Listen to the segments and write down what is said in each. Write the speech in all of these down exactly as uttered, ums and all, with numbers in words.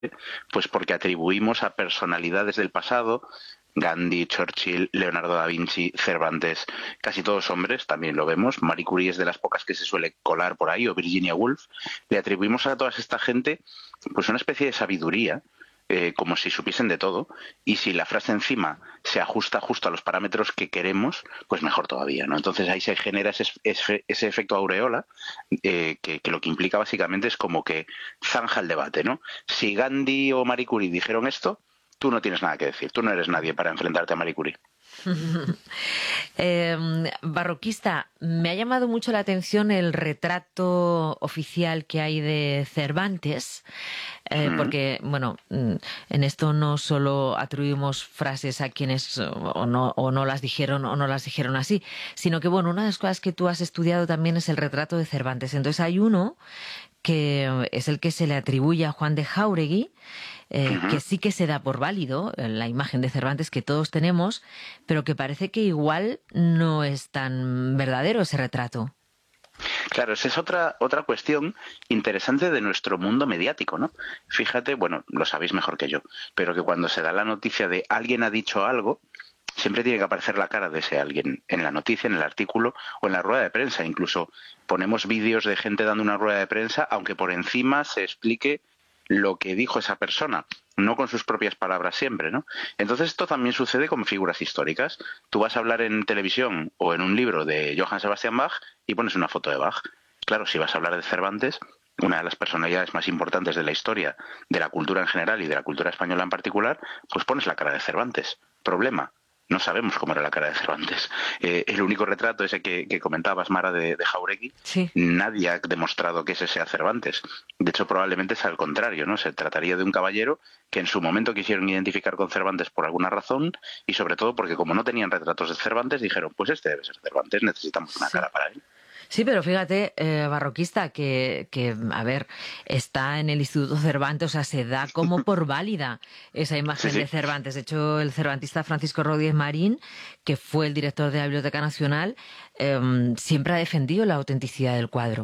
pues porque atribuimos a personalidades del pasado, Gandhi, Churchill, Leonardo da Vinci, Cervantes, casi todos hombres, también lo vemos, Marie Curie es de las pocas que se suele colar por ahí, o Virginia Woolf, le atribuimos a toda esta gente pues una especie de sabiduría, eh, como si supiesen de todo, y si la frase encima se ajusta justo a los parámetros que queremos, pues mejor todavía, ¿no? Entonces ahí se genera ese, ese, ese efecto aureola, eh, que, que lo que implica básicamente es como que zanja el debate, ¿no? Si Gandhi o Marie Curie dijeron esto, tú no tienes nada que decir, tú no eres nadie para enfrentarte a Marie Curie. eh, Barroquista, me ha llamado mucho la atención el retrato oficial que hay de Cervantes, eh, mm. porque, bueno, en esto no solo atribuimos frases a quienes o no, o no las dijeron o no las dijeron así, sino que, bueno, una de las cosas que tú has estudiado también es el retrato de Cervantes. Entonces hay uno que es el que se le atribuye a Juan de Jáuregui, eh, uh-huh. que sí que se da por válido, la imagen de Cervantes que todos tenemos, pero que parece que igual no es tan verdadero ese retrato. Claro, esa es otra otra cuestión interesante de nuestro mundo mediático, ¿no? Fíjate, bueno, lo sabéis mejor que yo, pero que cuando se da la noticia de alguien ha dicho algo, siempre tiene que aparecer la cara de ese alguien en la noticia, en el artículo o en la rueda de prensa. Incluso ponemos vídeos de gente dando una rueda de prensa, aunque por encima se explique lo que dijo esa persona, no con sus propias palabras siempre, ¿no? Entonces esto también sucede con figuras históricas. Tú vas a hablar en televisión o en un libro de Johann Sebastian Bach y pones una foto de Bach. Claro, si vas a hablar de Cervantes, una de las personalidades más importantes de la historia, de la cultura en general y de la cultura española en particular, pues pones la cara de Cervantes. Problema. No sabemos cómo era la cara de Cervantes. Eh, el único retrato ese que, que comentabas, Mara, de, de Jáuregui, sí. Nadie ha demostrado que ese sea Cervantes. De hecho, probablemente es al contrario, ¿no? Se trataría de un caballero que en su momento quisieron identificar con Cervantes por alguna razón y sobre todo porque como no tenían retratos de Cervantes, dijeron, pues este debe ser Cervantes, necesitamos una sí. cara para él. Sí, pero fíjate, eh, Barroquista, que, que, a ver, está en el Instituto Cervantes, o sea, se da como por válida esa imagen sí, sí. de Cervantes. De hecho, el cervantista Francisco Rodríguez Marín, que fue el director de la Biblioteca Nacional, eh, siempre ha defendido la autenticidad del cuadro.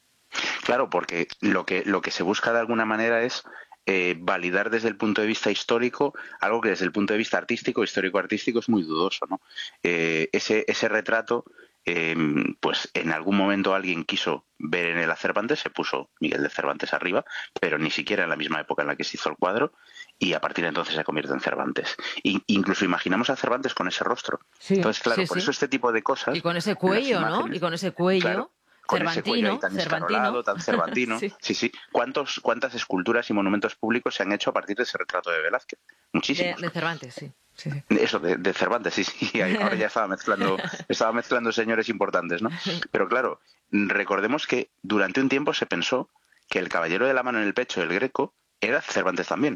Claro, porque lo que, lo que se busca de alguna manera es eh, validar desde el punto de vista histórico algo que desde el punto de vista artístico, histórico-artístico, es muy dudoso, ¿no? Eh, ese, ese retrato... Eh, pues en algún momento alguien quiso ver en él a Cervantes, se puso Miguel de Cervantes arriba, pero ni siquiera en la misma época en la que se hizo el cuadro, y a partir de entonces se convierte en Cervantes. Y, incluso imaginamos a Cervantes con ese rostro. Sí, entonces, claro, sí, por sí. eso este tipo de cosas... Y con ese cuello, imágenes, ¿no? Y con ese cuello... Claro, con cervantino, ese cuello ahí tan escarolado, tan cervantino. sí, sí. sí. ¿Cuántos, ¿Cuántas esculturas y monumentos públicos se han hecho a partir de ese retrato de Velázquez? Muchísimos. De, de Cervantes, sí. Sí, sí. Eso, de, de Cervantes, sí, sí. Ahora ya estaba mezclando, estaba mezclando señores importantes, ¿no? Pero claro, recordemos que durante un tiempo se pensó que el caballero de la mano en el pecho, el Greco, era Cervantes también.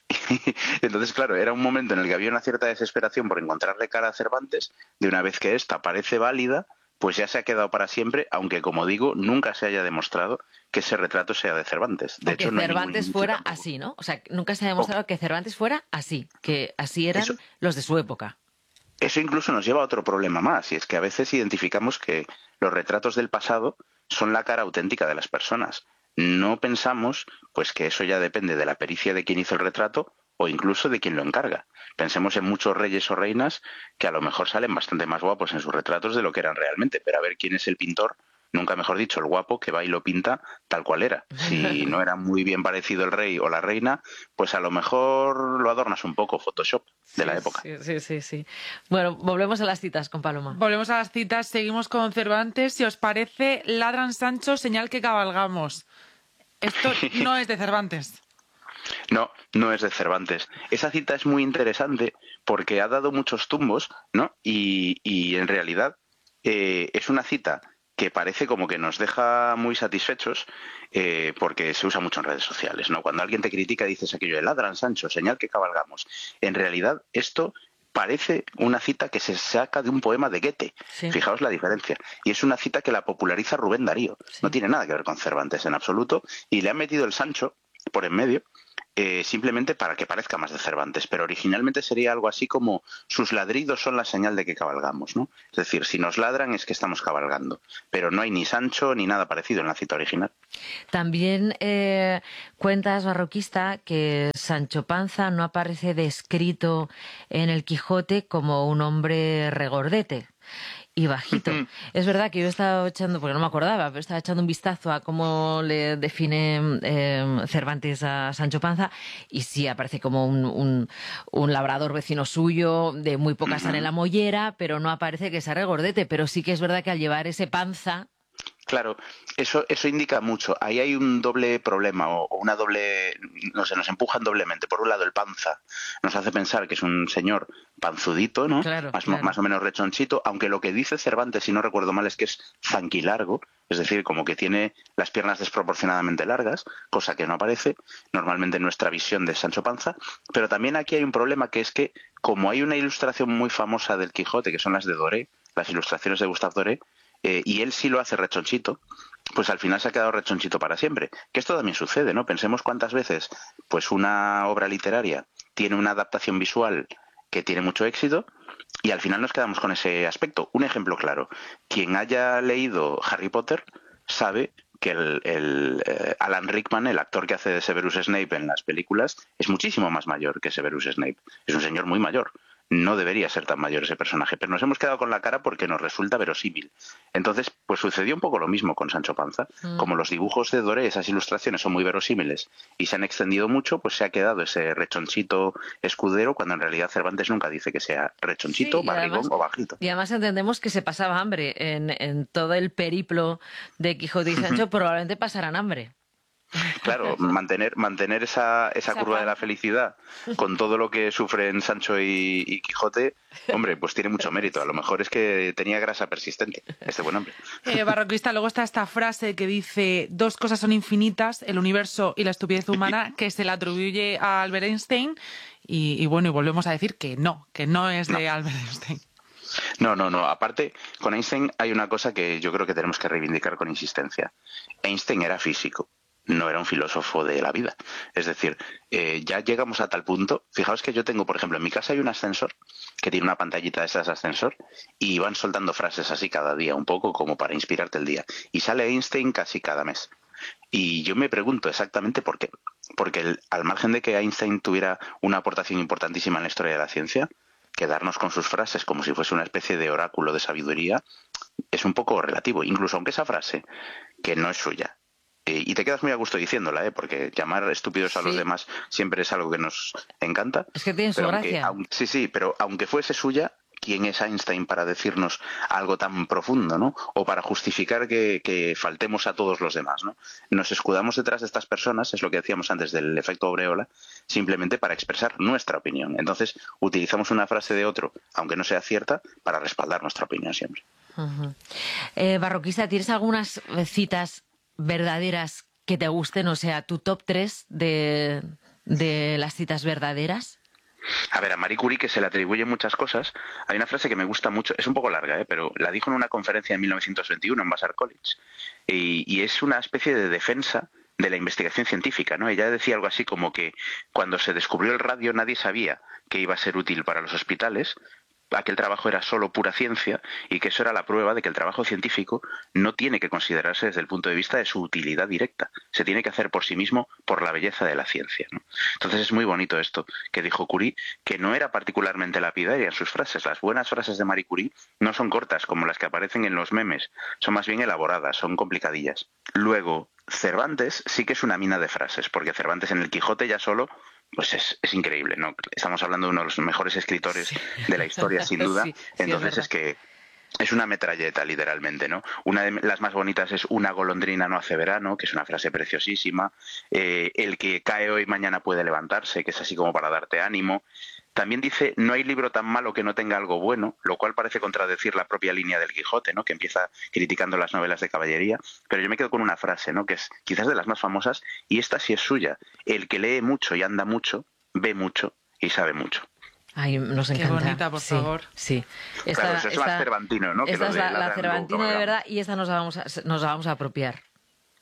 Entonces, claro, era un momento en el que había una cierta desesperación por encontrarle cara a Cervantes, de una vez que esta parece válida, pues ya se ha quedado para siempre, aunque, como digo, nunca se haya demostrado que ese retrato sea de Cervantes. De o que hecho, Cervantes no fuera así, ¿no? O sea, nunca se ha demostrado o... que Cervantes fuera así, que así eran Eso... los de su época. Eso incluso nos lleva a otro problema más, y es que a veces identificamos que los retratos del pasado son la cara auténtica de las personas. No pensamos pues que eso ya depende de la pericia de quien hizo el retrato o incluso de quien lo encarga. Pensemos en muchos reyes o reinas que a lo mejor salen bastante más guapos en sus retratos de lo que eran realmente, pero a ver quién es el pintor, nunca mejor dicho, el guapo que va y lo pinta tal cual era. Si no era muy bien parecido el rey o la reina, pues a lo mejor lo adornas un poco, Photoshop de sí, la época. Sí, sí, sí, sí. Bueno, volvemos a las citas con Paloma. Volvemos a las citas, seguimos con Cervantes. Si os parece, ladran Sancho, señal que cabalgamos. Esto no es de Cervantes. No, no es de Cervantes. Esa cita es muy interesante porque ha dado muchos tumbos, ¿no? Y, y en realidad eh, es una cita que parece como que nos deja muy satisfechos eh, porque se usa mucho en redes sociales, ¿no? Cuando alguien te critica dices aquello de ladran Sancho, señal que cabalgamos. En realidad esto parece una cita que se saca de un poema de Goethe. Sí. Fijaos la diferencia. Y es una cita que la populariza Rubén Darío. Sí. No tiene nada que ver con Cervantes en absoluto y le han metido el Sancho por en medio, eh, simplemente para que parezca más de Cervantes, pero originalmente sería algo así como sus ladridos son la señal de que cabalgamos, ¿no? Es decir, si nos ladran es que estamos cabalgando, pero no hay ni Sancho ni nada parecido en la cita original. También eh, cuentas, Barroquista, que Sancho Panza no aparece descrito en el Quijote como un hombre regordete y bajito. Es verdad que yo estaba echando, porque no me acordaba, pero estaba echando un vistazo a cómo le define eh, Cervantes a Sancho Panza, y sí aparece como un, un, un labrador vecino suyo, de muy poca sal en la mollera, pero no aparece que sea regordete. Pero sí que es verdad que al llevar ese panza... Claro, eso, eso indica mucho. Ahí hay un doble problema o, o una doble, no sé, nos empujan doblemente. Por un lado, el panza nos hace pensar que es un señor panzudito, ¿no? Claro, más, claro. más o menos rechonchito, aunque lo que dice Cervantes, si no recuerdo mal, es que es zanquilargo, es decir, como que tiene las piernas desproporcionadamente largas, cosa que no aparece normalmente en nuestra visión de Sancho Panza. Pero también aquí hay un problema, que es que, como hay una ilustración muy famosa del Quijote, que son las de Doré, las ilustraciones de Gustave Doré, Eh, y él sí lo hace rechonchito, pues al final se ha quedado rechonchito para siempre. Que esto también sucede, ¿no? Pensemos cuántas veces pues una obra literaria tiene una adaptación visual que tiene mucho éxito y al final nos quedamos con ese aspecto. Un ejemplo claro, quien haya leído Harry Potter sabe que el, el eh, Alan Rickman, el actor que hace de Severus Snape en las películas, es muchísimo más mayor que Severus Snape. Es un señor muy mayor. No debería ser tan mayor ese personaje, pero nos hemos quedado con la cara porque nos resulta verosímil. Entonces, pues sucedió un poco lo mismo con Sancho Panza. Mm. Como los dibujos de Doré, esas ilustraciones son muy verosímiles y se han extendido mucho, pues se ha quedado ese rechonchito escudero, cuando en realidad Cervantes nunca dice que sea rechonchito, sí, barrigón además, o bajito. Y además entendemos que se pasaba hambre. En, en todo el periplo de Quijote y Sancho probablemente pasarán hambre. Claro, mantener mantener esa, esa curva de la felicidad con todo lo que sufren Sancho y, y Quijote, hombre, pues tiene mucho mérito. A lo mejor es que tenía grasa persistente este buen hombre. Eh, Barroquista, luego está esta frase que dice: dos cosas son infinitas, el universo y la estupidez humana, que se le atribuye a Albert Einstein. Y, y bueno, y volvemos a decir que no, que no es de no. Albert Einstein. No, no, no. Aparte, con Einstein hay una cosa que yo creo que tenemos que reivindicar con insistencia. Einstein era físico, no era un filósofo de la vida. Es decir, eh, ya llegamos a tal punto. Fijaos que yo tengo, por ejemplo, en mi casa hay un ascensor que tiene una pantallita de esas ascensor y van soltando frases así cada día, un poco como para inspirarte el día. Y sale Einstein casi cada mes. Y yo me pregunto exactamente por qué. Porque el, al margen de que Einstein tuviera una aportación importantísima en la historia de la ciencia, quedarnos con sus frases como si fuese una especie de oráculo de sabiduría es un poco relativo. Incluso aunque esa frase, que no es suya, Eh, y te quedas muy a gusto diciéndola, ¿eh? Porque llamar estúpidos a sí. los demás siempre es algo que nos encanta. Es que tiene su aunque, gracia. Aunque, sí, sí, pero aunque fuese suya, ¿quién es Einstein para decirnos algo tan profundo, ¿no? O para justificar que, que faltemos a todos los demás, ¿no? Nos escudamos detrás de estas personas, es lo que decíamos antes del efecto Aureola, simplemente para expresar nuestra opinión. Entonces, utilizamos una frase de otro, aunque no sea cierta, para respaldar nuestra opinión siempre. Uh-huh. eh, Barroquista, ¿tienes algunas citas verdaderas que te gusten? O sea, tu top tres de, de las citas verdaderas. A ver, a Marie Curie, que se le atribuyen muchas cosas, hay una frase que me gusta mucho, es un poco larga, ¿eh? Pero la dijo en una conferencia en mil novecientos veintiuno en Vassar College, y, y es una especie de defensa de la investigación científica, ¿no? Ella decía algo así como que cuando se descubrió el radio nadie sabía que iba a ser útil para los hospitales, aquel trabajo era solo pura ciencia y que eso era la prueba de que el trabajo científico no tiene que considerarse desde el punto de vista de su utilidad directa, se tiene que hacer por sí mismo por la belleza de la ciencia, ¿no? Entonces es muy bonito esto que dijo Curie, que no era particularmente lapidaria en sus frases. Las buenas frases de Marie Curie no son cortas como las que aparecen en los memes, son más bien elaboradas, son complicadillas. Luego, Cervantes sí que es una mina de frases, porque Cervantes en el Quijote ya solo pues es, es increíble, ¿no? Estamos hablando de uno de los mejores escritores sí. de la historia, sin duda. Sí, sí, Entonces es, es que es una metralleta, literalmente, ¿no? Una de las más bonitas es una golondrina no hace verano, que es una frase preciosísima. Eh, el que cae hoy mañana puede levantarse, que es así como para darte ánimo. También dice, no hay libro tan malo que no tenga algo bueno, lo cual parece contradecir la propia línea del Quijote, ¿no? Que empieza criticando las novelas de caballería. Pero yo me quedo con una frase, ¿no? Que es quizás de las más famosas, y esta sí es suya. El que lee mucho y anda mucho, ve mucho y sabe mucho. Ay, nos encanta. Qué bonita, por sí, favor. Sí. Esta, claro, eso es esta, más cervantino, ¿no? Esta Que es lo la, de la, la cervantino de verdad, y esta nos la vamos a, nos la vamos a apropiar.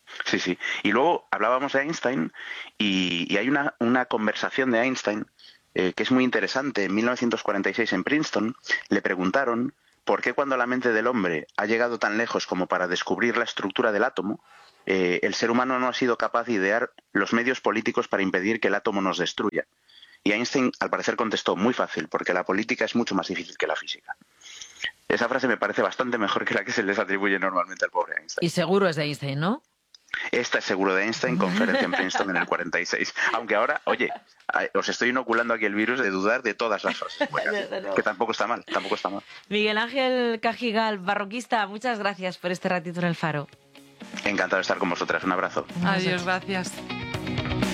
Sí, sí. Y luego hablábamos de Einstein y, y hay una, una conversación de Einstein eh, que es muy interesante. En mil novecientos cuarenta y seis en Princeton le preguntaron por qué cuando la mente del hombre ha llegado tan lejos como para descubrir la estructura del átomo, eh, el ser humano no ha sido capaz de idear los medios políticos para impedir que el átomo nos destruya. Y Einstein, al parecer, contestó muy fácil, porque la política es mucho más difícil que la física. Esa frase me parece bastante mejor que la que se les atribuye normalmente al pobre Einstein. Y seguro es de Einstein, ¿no? Esta es seguro de Einstein, conferencia en Princeton en el cuarenta y seis. Aunque ahora, oye, os estoy inoculando aquí el virus de dudar de todas las frases buenas, que tampoco está mal, tampoco está mal. Miguel Ángel Cajigal, barroquista, muchas gracias por este ratito en El Faro. Encantado de estar con vosotras. Un abrazo. Adiós, gracias.